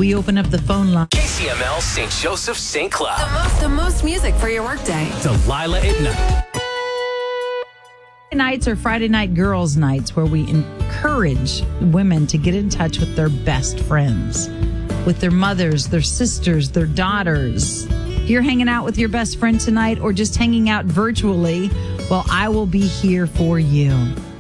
we open up the phone line. KCML St. Joseph St. Cloud. The most music for your workday. Delilah at night. Nights are Friday night girls' nights where we encourage women to get in touch with their best friends, with their mothers, their sisters, their daughters. If you're hanging out with your best friend tonight or just hanging out virtually, well, I will be here for you.